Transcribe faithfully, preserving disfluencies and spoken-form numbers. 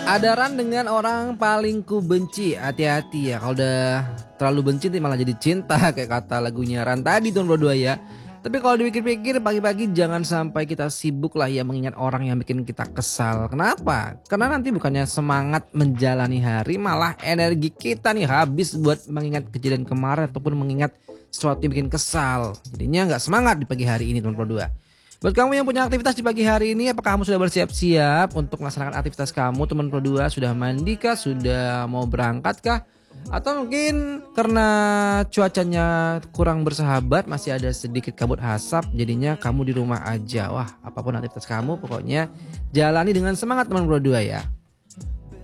Adaran dengan orang paling ku benci, hati-hati ya kalau udah terlalu benci nanti malah jadi cinta kayak kata lagunya Ran tadi tahun dua puluh dua ya. Tapi kalau dipikir-pikir pagi-pagi jangan sampai kita sibuk lah ya mengingat orang yang bikin kita kesal. Kenapa? Karena nanti bukannya semangat menjalani hari malah energi kita nih habis buat mengingat kejadian kemarin ataupun mengingat sesuatu yang bikin kesal. Jadinya nggak semangat di pagi hari ini tahun dua puluh dua. Buat kamu yang punya aktivitas di pagi hari ini, apakah kamu sudah bersiap-siap untuk melaksanakan aktivitas kamu teman dua? Sudah mandi kah? Sudah mau berangkat kah? Atau mungkin karena cuacanya kurang bersahabat, masih ada sedikit kabut asap, jadinya kamu di rumah aja. Wah, apapun aktivitas kamu, pokoknya jalani dengan semangat teman dua ya.